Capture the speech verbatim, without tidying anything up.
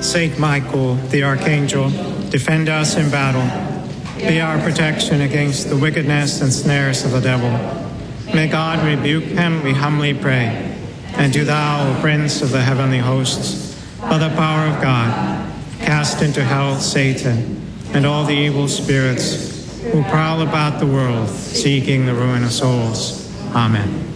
Saint Michael, the Archangel, defend us in battle. Be our protection against the wickedness and snares of the devil. May God rebuke him, we humbly pray. And do thou, O Prince of the heavenly hosts, by the power of God, cast into hell Satan and all the evil spirits who prowl about the world, seeking the ruin of souls. Amen.